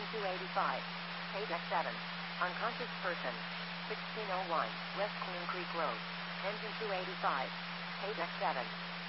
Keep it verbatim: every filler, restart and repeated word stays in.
two eighty-five. Page seven. Unconscious person. sixteen oh one. West Queen Creek Road. Engine two eighty-five. Page seven.